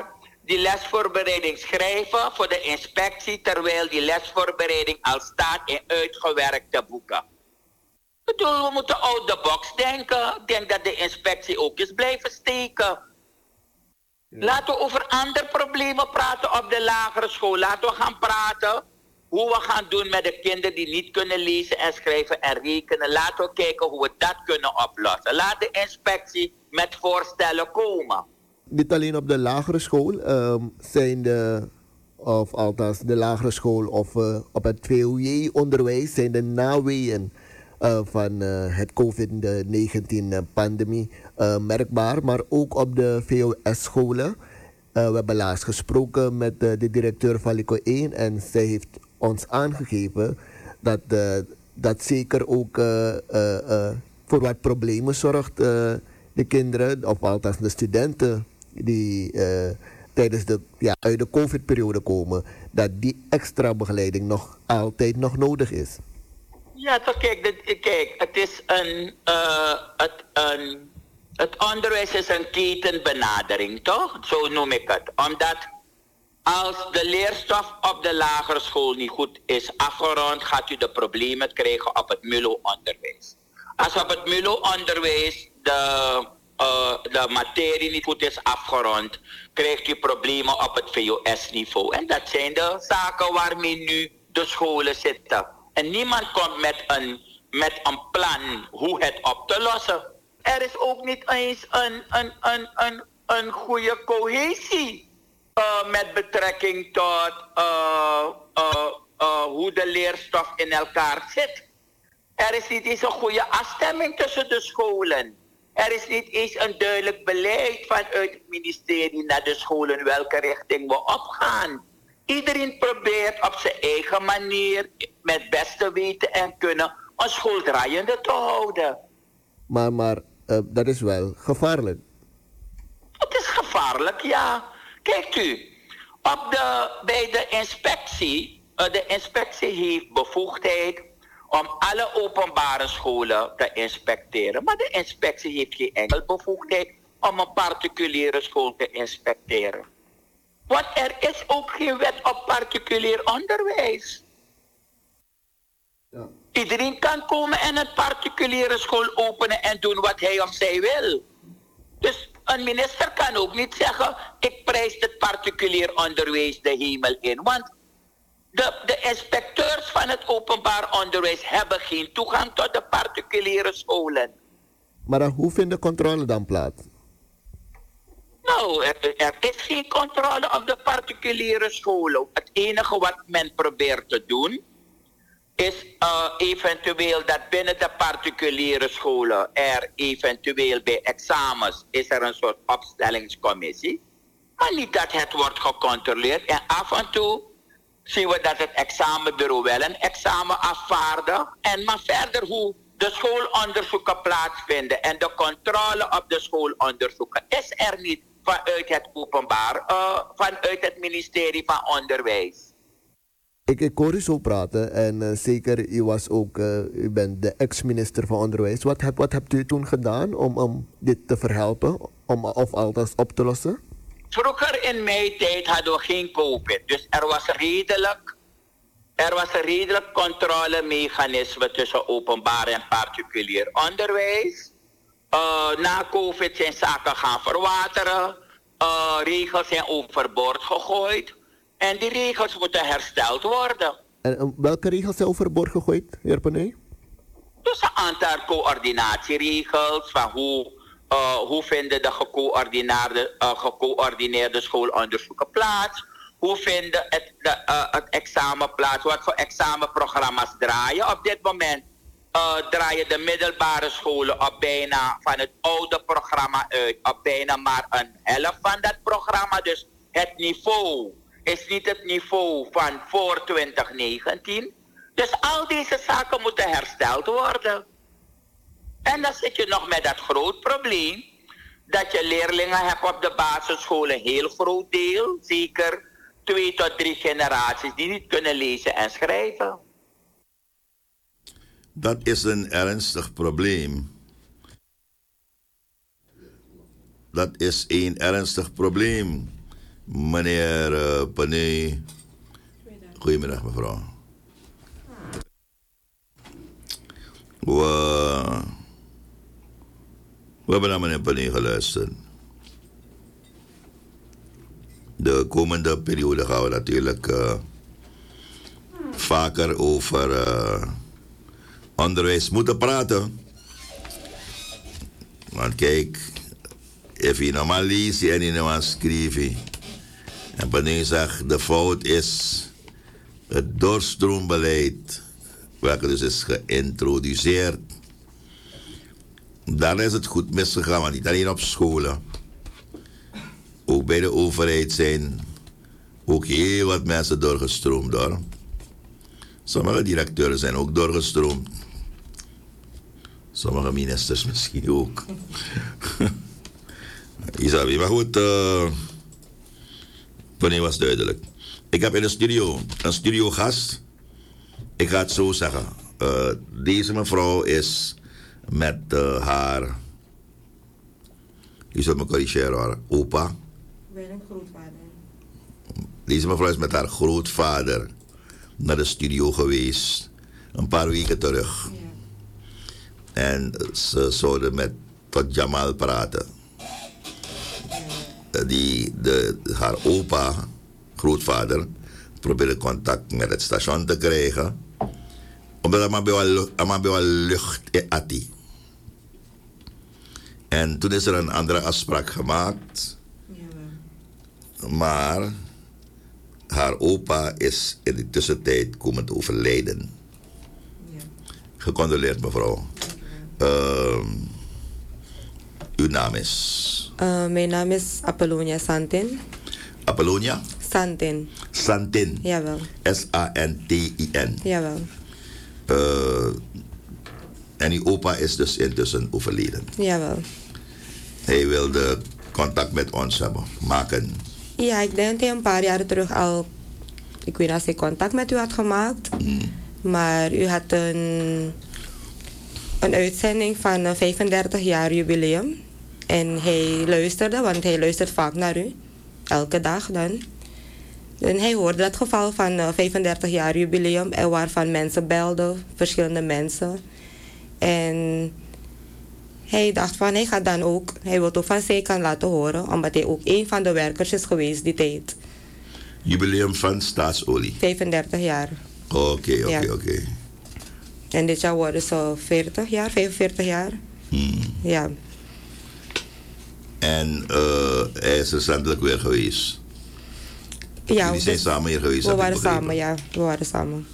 die lesvoorbereiding schrijven voor de inspectie, terwijl die lesvoorbereiding al staat in uitgewerkte boeken. Ik bedoel, we moeten out the box denken. Ik denk dat de inspectie ook is blijven steken. Laten we over andere problemen praten op de lagere school. Laten we gaan praten hoe we gaan doen met de kinderen die niet kunnen lezen en schrijven en rekenen. Laten we kijken hoe we dat kunnen oplossen. Laat de inspectie met voorstellen komen. Niet alleen op de lagere school zijn of althans de lagere school of op het VOJ-onderwijs zijn de naweeën van het COVID-19-pandemie merkbaar, maar ook op de VOS-scholen. We hebben laatst gesproken met de directeur van LICO 1 en zij heeft ons aangegeven dat dat zeker ook voor wat problemen zorgt. De kinderen, of althans de studenten die tijdens uit de COVID-periode komen, dat die extra begeleiding nog altijd nog nodig is. Ja, toch, kijk, het is het onderwijs is een ketenbenadering, toch? Zo noem ik het. Omdat als de leerstof op de lagere school niet goed is afgerond, gaat u de problemen krijgen op het MULO-onderwijs. Als op het MULO-onderwijs de materie niet goed is afgerond, krijgt u problemen op het VOS-niveau. En dat zijn de zaken waarmee nu de scholen zitten. En niemand komt met een plan hoe het op te lossen. Er is ook niet eens een goede cohesie met betrekking tot hoe de leerstof in elkaar zit. Er is niet eens een goede afstemming tussen de scholen. Er is niet eens een duidelijk beleid vanuit het ministerie naar de scholen welke richting we opgaan. Iedereen probeert op zijn eigen manier, met beste weten en kunnen, een school draaiende te houden. Maar dat is wel gevaarlijk. Het is gevaarlijk, ja. Kijkt u, bij de inspectie heeft bevoegdheid om alle openbare scholen te inspecteren. Maar de inspectie heeft geen enkele bevoegdheid om een particuliere school te inspecteren. Want er is ook geen wet op particulier onderwijs. Ja. Iedereen kan komen en een particuliere school openen en doen wat hij of zij wil. Dus een minister kan ook niet zeggen, ik prijs het particulier onderwijs de hemel in. Want de inspecteurs van het openbaar onderwijs hebben geen toegang tot de particuliere scholen. Maar hoe vindt de controle dan plaats? Nou, er is geen controle op de particuliere scholen. Het enige wat men probeert te doen is eventueel dat binnen de particuliere scholen er eventueel bij examens is er een soort opstellingscommissie. Maar niet dat het wordt gecontroleerd. En af en toe zien we dat het examenbureau wel een examen afvaardigt. Maar verder hoe de schoolonderzoeken plaatsvinden en de controle op de schoolonderzoeken is er niet vanuit het openbaar, vanuit het ministerie van Onderwijs. Ik hoor u zo praten en zeker u bent de ex-minister van Onderwijs. Wat hebt u toen gedaan om dit te verhelpen, of althans op te lossen? Vroeger in mijn tijd hadden we geen COVID, dus er was een redelijk controlemechanisme tussen openbaar en particulier onderwijs. Na COVID zijn zaken gaan verwateren, regels zijn overboord gegooid en die regels moeten hersteld worden. En welke regels zijn overboord gegooid, heer Panay? Dus een aantal coördinatieregels van hoe vinden de gecoördineerde schoolonderzoeken plaats? Hoe vinden het examen plaats? Wat voor examenprogramma's draaien? Op dit moment draaien de middelbare scholen op bijna van het oude programma uit, op bijna maar een helft van dat programma. Dus het niveau is niet het niveau van voor 2019. Dus al deze zaken moeten hersteld worden. En dan zit je nog met dat groot probleem dat je leerlingen hebt op de basisschool, een heel groot deel, zeker 2 tot 3 generaties die niet kunnen lezen en schrijven. Dat is een ernstig probleem. Dat is een ernstig probleem. Meneer Panay. Goedemiddag, mevrouw. We hebben naar meneer Panay geluisterd. De komende periode gaan we natuurlijk vaker over onderwijs moeten praten. Want kijk, als je normaal leest en je normaal schrijft, en Panay zegt de fout is het doorstroombeleid, welke dus is geïntroduceerd. Daar is het goed misgegaan, want niet alleen op scholen. Ook bij de overheid zijn ook heel wat mensen doorgestroomd hoor. Sommige directeuren zijn ook doorgestroomd. Sommige ministers misschien ook. Isabi, maar goed, Panay was duidelijk. Ik heb in de studio een studiogast. Ik ga het zo zeggen. Deze mevrouw is met haar, je zult me corrigeren, haar opa. Mijn grootvader. Deze mevrouw is met haar grootvader naar de studio geweest. Een paar weken terug. Ja. En ze zouden met tot Jamal praten. Haar opa, grootvader, probeerde contact met het station te krijgen. Omdat hij wel lucht had. En toen is er een andere afspraak gemaakt. Ja. Maar haar opa is in de tussentijd komen te overlijden. Ja. Gecondoleerd, mevrouw. Uw naam is? Mijn naam is Apollonia Santin. Apollonia? Santin. Santin. Jawel. S-A-N-T-I-N. Jawel. En uw opa is dus intussen overleden. Jawel. Hij wilde contact met ons hebben, maken. Ja, ik denk dat hij een paar jaar terug al, ik weet niet of hij contact met u had gemaakt. Maar u had een uitzending van een 35 jaar jubileum. En hij luisterde, want hij luistert vaak naar u. Elke dag dan. En hij hoorde dat geval van 35 jaar jubileum. En waarvan mensen belden, verschillende mensen. En hij dacht van, hij gaat dan ook, hij wil ook van zijn kant laten horen. Omdat hij ook een van de werkers is geweest die tijd. Jubileum van Staatsolie. 35 jaar. Oké. En dit jaar worden ze 40 jaar, 45 jaar. Ja. En hij is recentelijk weer geweest. Ja, Jullie zijn samen hier geweest. We waren samen, ja. We waren samen.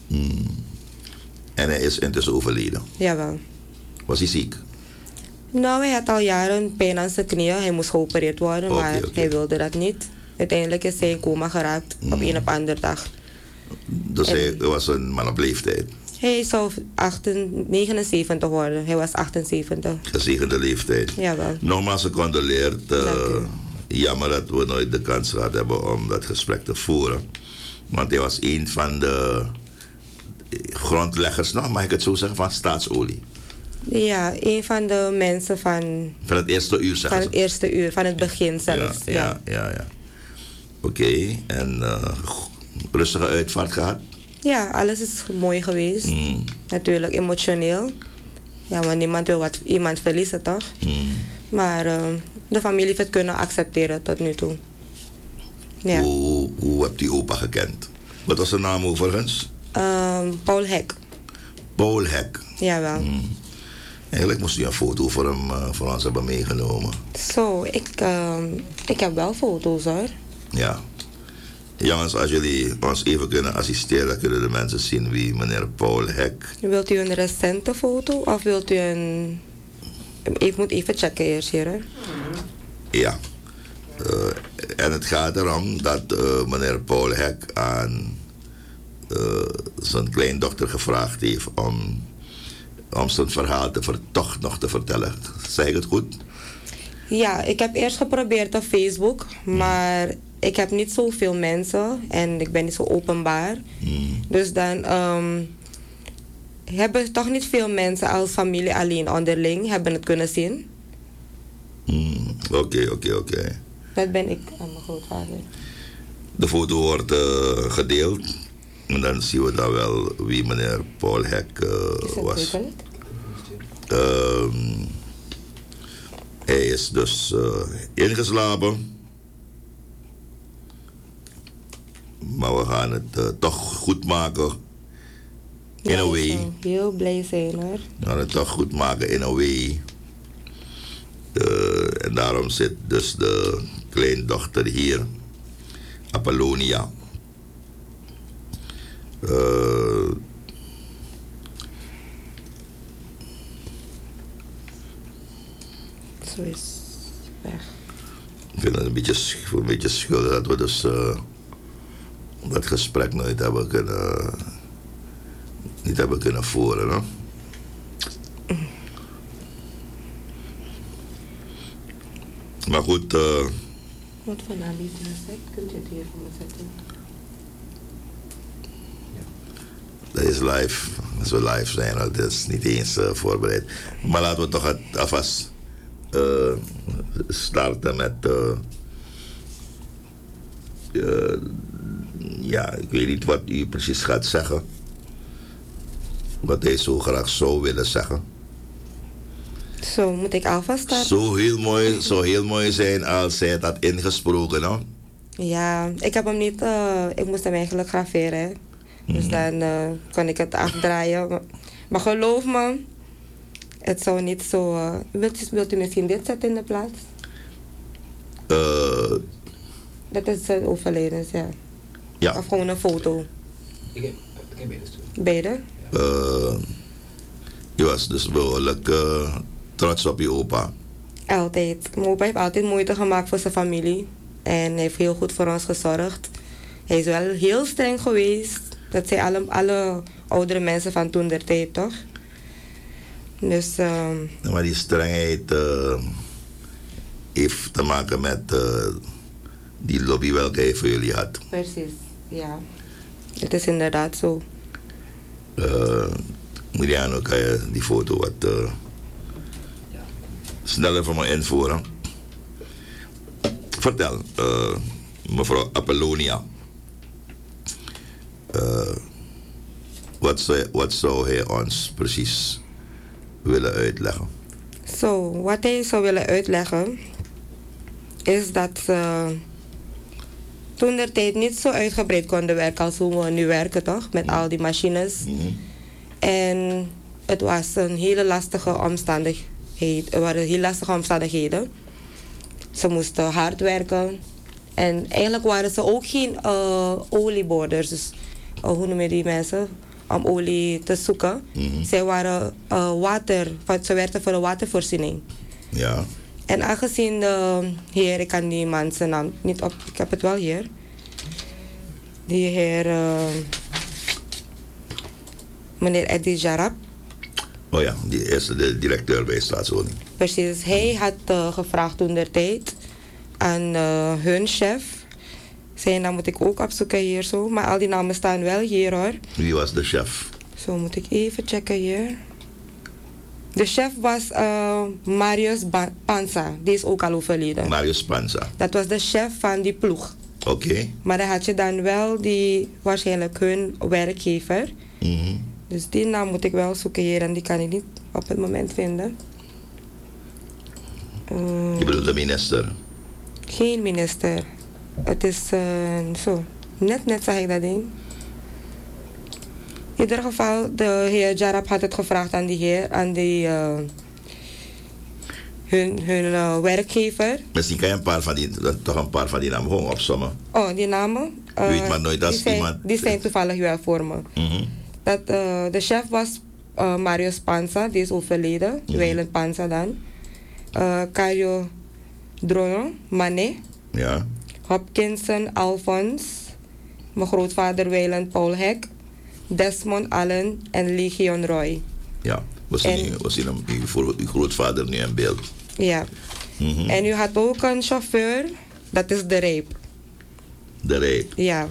En hij is intussen overleden. Jawel. Was hij ziek? Nou, hij had al jaren pijn aan zijn knieën. Hij moest geopereerd worden, maar hij wilde dat niet. Uiteindelijk is hij in coma geraakt op een of andere dag. Dus hij was een man op leeftijd? Hij zou 79 worden. Hij was 78. Gezegende leeftijd. Jawel. Nogmaals gecondoleerd. Jammer dat we nooit de kans gehad hebben om dat gesprek te voeren. Want hij was een van de grondleggers, mag ik het zo zeggen, van Staatsolie. Ja, een van de mensen van... Van het eerste uur, zeggen Van het eerste uur, van het begin zelfs. Ja. Oké, en rustige uitvaart gehad? Ja, alles is mooi geweest. Natuurlijk emotioneel. Ja, want niemand wil iemand verliezen, toch? Maar de familie heeft het kunnen accepteren tot nu toe. Ja. Hoe hebt u opa gekend? Wat was zijn naam overigens? Paul Hek. Paul Hek. Jawel. Eigenlijk moest u een foto voor hem voor ons hebben meegenomen. Zo, ik heb wel foto's hoor. Ja. Jongens, als jullie ons even kunnen assisteren, dan kunnen de mensen zien wie meneer Paul Hek. Wilt u een recente foto of wilt u een... Ik moet even checken eerst hier. Hè? Ja. En het gaat erom dat meneer Paul Hek aan zijn kleindochter gevraagd heeft om zijn verhaal toch nog te vertellen. Zeg ik het goed? Ja, ik heb eerst geprobeerd op Facebook, maar ik heb niet zoveel mensen en ik ben niet zo openbaar. Dus dan hebben toch niet veel mensen als familie alleen onderling hebben het kunnen zien. Oké. Dat ben ik en mijn grootvader. De foto wordt gedeeld. En dan zien we dan wel wie meneer Paul Hek Is dat was. duidelijk? Hij is dus ingeslapen. Maar we gaan het toch goed maken. In a ik way. zou heel blij zijn hoor. We gaan het toch goed maken in a way. En daarom zit dus de kleindochter hier. Apollonia. Zo is weg. Ik vind het een beetje schuldig dat we dus dat gesprek nooit hebben kunnen voeren. No? Maar goed, Wat voor naam heeft u gezegd? Kunt u het hier voor me zetten? dat is live. Als we live zijn, dat is niet eens voorbereid. Maar laten we toch alvast starten met... ja, ik weet niet wat u precies gaat zeggen. Wat hij zo graag zou willen zeggen. Zo, moet ik alvast starten? Zou heel mooi zijn als hij het had ingesproken, no? Ja, ik heb hem niet... ik moest hem eigenlijk graveren. Hè. Dus dan kon ik het afdraaien. Maar geloof me, het zou niet zo... wilt u misschien dit zetten in de plaats? Dat is zijn overleden, ja. Ja. Of gewoon een foto. Ik heb beide sturen. Beide? Je was dus behoorlijk trots op je opa. Altijd. Mijn opa heeft altijd moeite gemaakt voor zijn familie. En hij heeft heel goed voor ons gezorgd. Hij is wel heel streng geweest. Dat zijn alle oudere mensen van toen der tijd, toch? Dus... Maar die strengheid heeft te maken met die lobby welke hij voor jullie had. Precies, ja. Het is inderdaad zo. Miriano, kan je die foto wat sneller voor me invoeren? Vertel, mevrouw Apollonia. Wat zou hij ons precies willen uitleggen? Zo, wat hij zou willen uitleggen is dat ze toen de tijd niet zo uitgebreid konden werken als hoe we nu werken, toch? Met al die machines. En het was een hele lastige omstandigheid. Er waren heel lastige omstandigheden. Ze moesten hard werken. En eigenlijk waren ze ook geen olieboorders. Dus hoe noem je die mensen? Om olie te zoeken. Zij waren ze werkten voor de watervoorziening. Ja. En aangezien de heer, ik kan die man zijn naam niet op, ik heb het wel hier. Die heer, meneer Eddie Jarab. Oh ja, die is de directeur bij Staatswoning. Precies, hij had gevraagd toen der tijd aan hun chef. Zijn naam moet ik ook opzoeken hier zo, maar al die namen staan wel hier hoor. Wie was de chef? Zo moet ik even checken hier. De chef was Marius Panza, die is ook al overleden. Marius Panza. Dat was de chef van die ploeg. Oké. Maar dan had je dan wel waarschijnlijk hun werkgever. Dus die naam moet ik wel zoeken hier en die kan ik niet op het moment vinden. Je bedoelt de minister? Geen minister. Het is zo. Net zag ik dat ding. In ieder geval, de heer Jarab had het gevraagd aan die heer, aan die, hun werkgever. Misschien kan je een paar van die namen gewoon opsommen. Oh, die namen? Je weet maar nooit als iemand... Die zijn toevallig wel voor me. Dat, de chef was Marius Panza, die is overleden. Weiland Panza dan. Caio Drono, Mané. Ja. Hopkinson Alphonse. Mijn grootvader Weiland Paul Hek. Desmond Allen en Legion Roy. Ja, we zien uw grootvader nu in beeld. Ja. En u had ook een chauffeur, dat is de Reep. De Reep. Ja.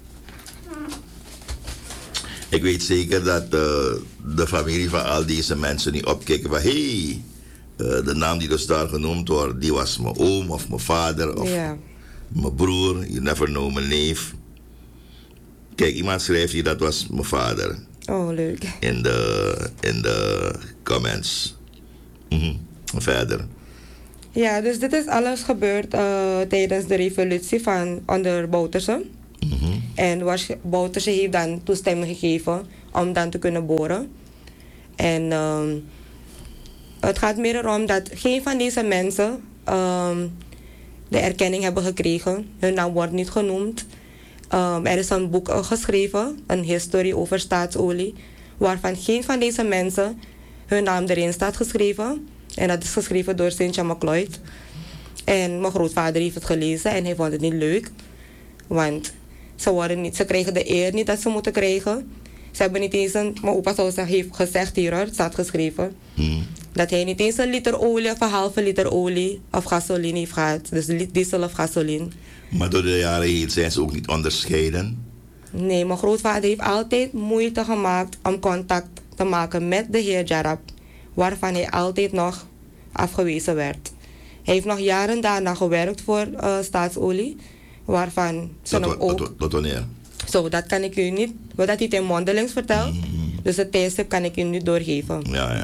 Ik weet zeker dat de familie van al deze mensen nu opkijken van... Hey, de naam die dus daar genoemd wordt, die was mijn oom of mijn vader of Ja. mijn broer. You never know, mijn neef. Kijk, iemand schrijft hier, dat was mijn vader. Oh, leuk. In de comments. Verder. Ja, dus dit is alles gebeurd tijdens de revolutie van onder Bouterse. En Bouterse heeft dan toestemming gegeven om dan te kunnen boren. En het gaat meer erom dat geen van deze mensen de erkenning hebben gekregen. Hun naam wordt niet genoemd. Er is een boek geschreven, een historie over staatsolie, waarvan geen van deze mensen hun naam erin staat geschreven. En dat is geschreven door Cynthia McLeod. En mijn grootvader heeft het gelezen en hij vond het niet leuk. Want ze krijgen de eer niet dat ze moeten krijgen. Ze hebben niet eens mijn opa heeft gezegd hier, het staat geschreven, dat hij niet eens een liter olie of een halve liter olie of gasoline heeft gehad. Dus diesel of gasoline. Maar door de jaren heen zijn ze ook niet onderscheiden? Nee, mijn grootvader heeft altijd moeite gemaakt om contact te maken met de heer Jarab, waarvan hij altijd nog afgewezen werd. Hij heeft nog jaren daarna gewerkt voor staatsolie, waarvan ze hem ook... Tot wanneer? Zo, dat kan ik u niet... Wat hij het in mondelings vertelt, dus het tijdstip kan ik u niet doorgeven. Ja.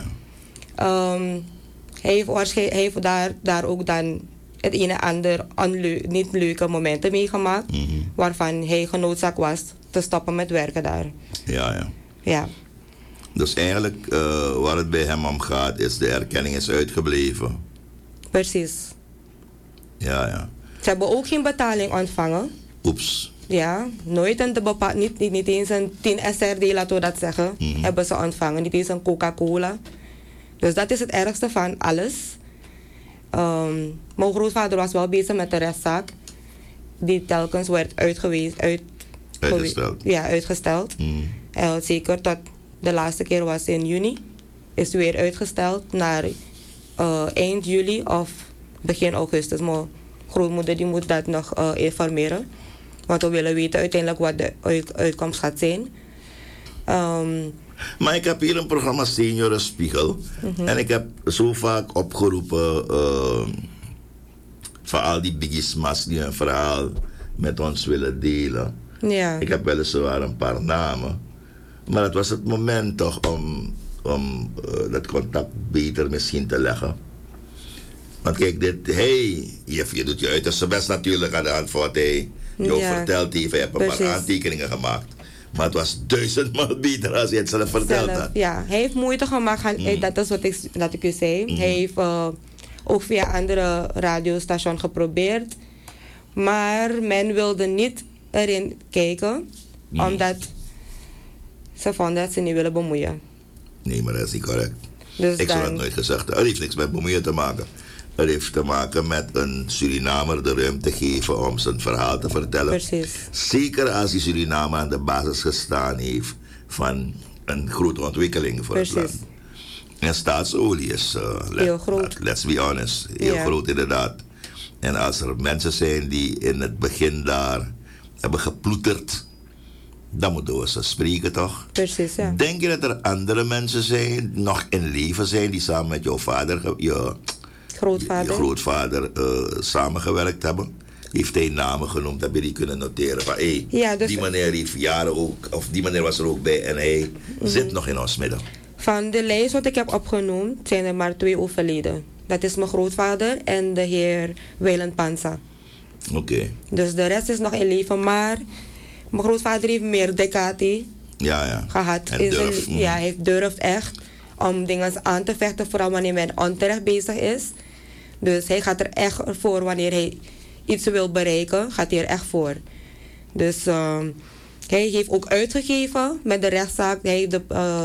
Hij heeft daar ook dan het een en ander niet leuke momenten meegemaakt, waarvan hij genoodzaakt was te stoppen met werken daar. Ja. Dus eigenlijk, waar het bij hem om gaat, is de erkenning is uitgebleven. Precies. Ja. Ze hebben ook geen betaling ontvangen. Oeps. Ja, nooit niet eens een 10 SRD, laten we dat zeggen, hebben ze ontvangen. Niet eens een Coca-Cola. Dus dat is het ergste van alles. Mijn grootvader was wel bezig met de rechtszaak, die telkens werd uitgesteld. Zeker tot de laatste keer was in juni. Is weer uitgesteld naar eind juli of begin augustus. Mijn grootmoeder die moet dat nog informeren. Want we willen weten uiteindelijk wat de uitkomst gaat zijn. Maar ik heb hier een programma Seniorenspiegel. En ik heb zo vaak opgeroepen van al die biggismas die een verhaal met ons willen delen. Ja. Ik heb weliswaar een paar namen. Maar het was het moment toch om dat contact beter misschien te leggen. Want kijk, je doet je uiterste best natuurlijk aan de hand van wat hij jou verteld heeft. Je hebt een paar aantekeningen gemaakt. Maar het was 1000-maal beter als hij het zelf verteld had. Ja, hij heeft moeite gemaakt. Dat is wat ik u zei. Hij heeft ook via andere radiostations geprobeerd. Maar men wilde niet erin kijken. Omdat ze vonden dat ze niet willen bemoeien. Nee, maar dat is niet correct. Dus ik zou dat nooit gezegd hebben. Het heeft niks met bemoeien te maken. Het heeft te maken met een Surinamer de ruimte geven om zijn verhaal te vertellen. Precies. Zeker als die Surinamer aan de basis gestaan heeft van een grote ontwikkeling voor het land. En staatsolie is, heel groot. Let's be honest, heel groot inderdaad. En als er mensen zijn die in het begin daar hebben geploeterd, dan moeten we ze spreken, toch? Precies, ja. Denk je dat er andere mensen zijn, nog in leven zijn, die samen met jouw vader, je grootvader samengewerkt hebben? Heeft hij namen genoemd? Heb je die kunnen noteren? Van, dus die meneer heeft jaren ook, of die meneer was er ook bij en hij zit nog in ons midden. Van de lijst wat ik heb opgenoemd, zijn er maar 2 overleden. Dat is mijn grootvader en de heer Weiland Pansa. Oké. Dus de rest is nog in leven, maar mijn grootvader heeft meer decade gehad. En hij heeft durft echt om dingen aan te vechten, vooral wanneer men onterecht bezig is. Dus hij gaat er echt voor wanneer hij iets wil bereiken, gaat hij er echt voor. Dus hij heeft ook uitgegeven met de rechtszaak. Hij heeft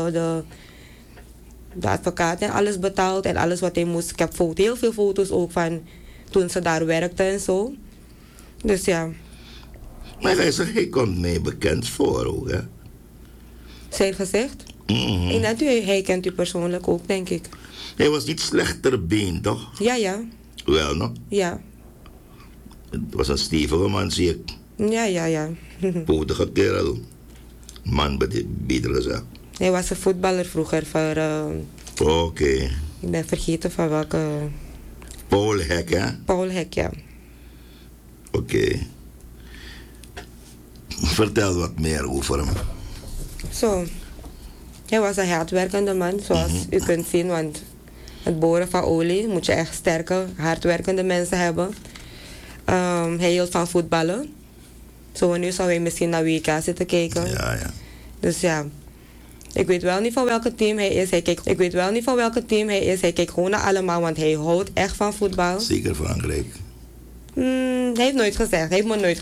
de advocaat en alles betaald en alles wat hij moest. Ik heb heel veel foto's ook van toen ze daar werkte en zo. Dus ja. Maar hij komt mij bekend voor ook, hè? Zijn gezicht? En natuurlijk, hij kent u persoonlijk ook, denk ik. Hij was niet slechter been, toch? Ja. Wel, no? Ja. Het was een stevige man, zie ik. Ja. Potige kerel. Man, beter gezegd. Hij was een voetballer vroeger voor... Oké. Ik ben vergeten van welke... Paul Hek, hè? Paul Hek, ja. Oké. Vertel wat meer over hem. Zo. Hij was een hardwerkende man, zoals u kunt zien. Want het boren van olie moet je echt sterke, hardwerkende mensen hebben. Hij hield van voetballen. Zo nu zou hij misschien naar WK zitten kijken. Ja, ja. Dus ja. Ik weet wel niet van welke team hij is. Hij kijkt gewoon naar allemaal, want hij houdt echt van voetbal. Zeker Frankrijk. Hij heeft nooit gezegd. Hij heeft me nooit